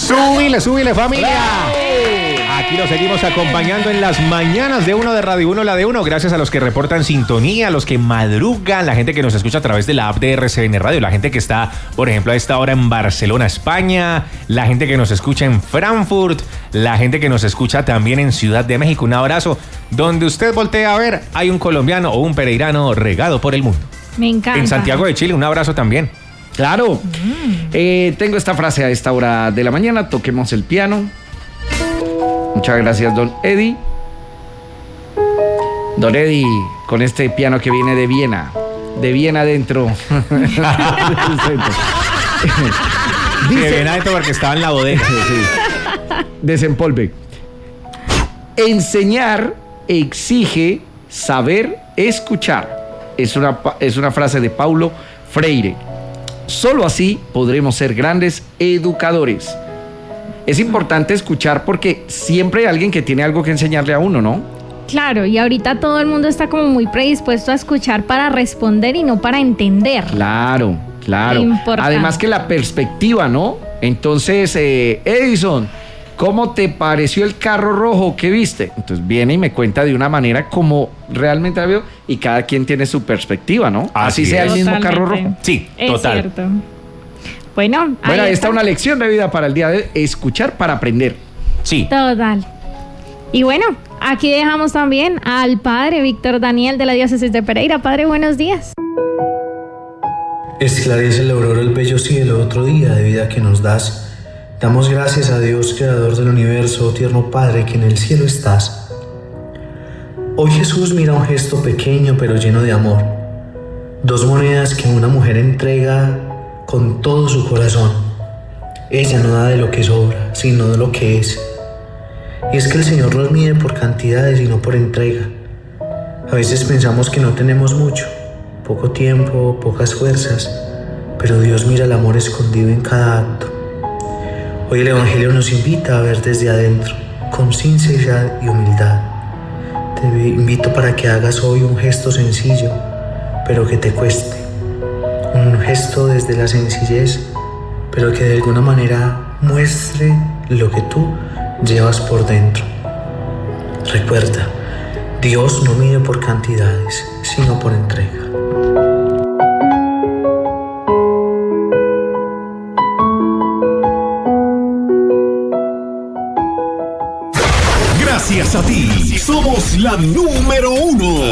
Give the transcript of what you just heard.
Súbile, familia. Aquí lo seguimos acompañando en las mañanas de Uno de Radio 1, la de Uno. Gracias a los que reportan sintonía, a los que madrugan, la gente que nos escucha a través de la app de RCN Radio, la gente que está, por ejemplo, a esta hora en Barcelona, España, la gente que nos escucha en Frankfurt, la gente que nos escucha también en Ciudad de México. Un abrazo. Donde usted voltea a ver, hay un colombiano o un pereirano regado por el mundo. Me encanta. En Santiago de Chile, un abrazo también. Claro. Tengo esta frase a esta hora de la mañana. Toquemos el piano. Muchas gracias, don Eddie. Don Eddie, con este piano que viene de Viena adentro. De Viena adentro porque estaba en la bodega. Sí. Desempolve. Enseñar exige saber escuchar. Es una frase de Paulo Freire. Solo así podremos ser grandes educadores. Es importante escuchar porque siempre hay alguien que tiene algo que enseñarle a uno, ¿no? Claro, y ahorita todo el mundo está como muy predispuesto a escuchar para responder y no para entender. Claro. Importante. Además que la perspectiva, ¿no? Entonces, Edison, ¿cómo te pareció el carro rojo que viste? Entonces viene y me cuenta de una manera como realmente la veo y cada quien tiene su perspectiva, ¿no? Así sea el mismo carro rojo. Sí, es total. Cierto. Bueno, ahí está una lección de vida para el día de hoy, escuchar para aprender. Sí. Total. Y bueno, aquí dejamos también al padre Víctor Daniel de la diócesis de Pereira. Padre, buenos días. Esclarece la aurora el bello cielo, otro día de vida que nos das. Damos gracias a Dios, creador del universo, oh tierno Padre, que en el cielo estás. Hoy Jesús mira un gesto pequeño pero lleno de amor. 2 monedas que una mujer entrega con todo su corazón. Ella no da de lo que sobra, sino de lo que es. Y es que el Señor nos mide por cantidades y no por entrega. A veces pensamos que no tenemos mucho, poco tiempo, pocas fuerzas, pero Dios mira el amor escondido en cada acto. Hoy el Evangelio nos invita a ver desde adentro, con sinceridad y humildad. Te invito para que hagas hoy un gesto sencillo, pero que te cueste. Un gesto desde la sencillez, pero que de alguna manera muestre lo que tú llevas por dentro. Recuerda, Dios no mide por cantidades, sino por entrega. Gracias a ti, somos la número 1.